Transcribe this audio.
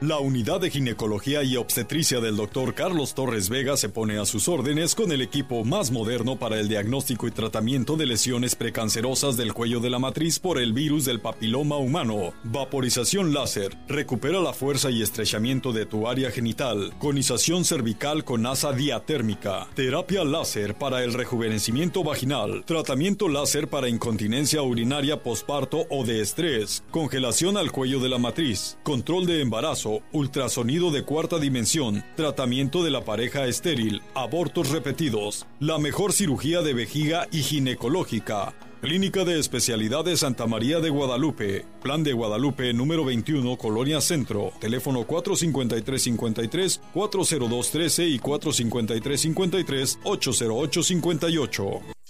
La unidad de ginecología y obstetricia del Dr. Carlos Torres Vega se pone a sus órdenes con el equipo más moderno para el diagnóstico y tratamiento de lesiones precancerosas del cuello de la matriz por el virus del papiloma humano. Vaporización láser. Recupera la fuerza y estrechamiento de tu área genital. Conización cervical con asa diatérmica. Terapia láser para el rejuvenecimiento vaginal. Tratamiento láser para incontinencia urinaria posparto o de estrés. Congelación al cuello de la matriz. Control de embarazo. Ultrasonido de cuarta dimensión. Tratamiento de la pareja estéril. Abortos repetidos. La mejor cirugía de vejiga y ginecológica. Clínica de Especialidades Santa María de Guadalupe. Plan de Guadalupe número 21, Colonia Centro. Teléfono 453-53, 402-13 y 453-53, 808-58.